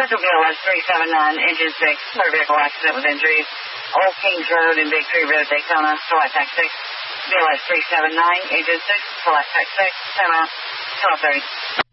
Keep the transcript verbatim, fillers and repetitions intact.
Central B L S three seven nine, engine six, motor vehicle accident with injuries. Old Kings Road and Big Tree Road, Daytona, select X six. B L S three seven nine, engine six, select X six, time out, twelve thirty.